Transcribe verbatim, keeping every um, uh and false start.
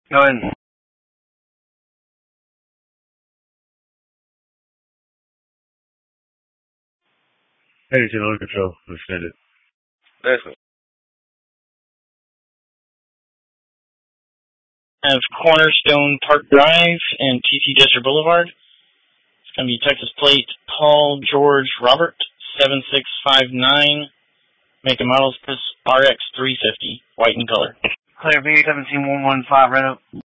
Go ahead. Hey, General Control, extended. Listen. I have Cornerstone Park Drive and T C Desert Boulevard. It's going to be Texas plate Paul George Robert seven six five nine. Make a model R X three fifty, white in color. Clear B, seventeen one one five, right up.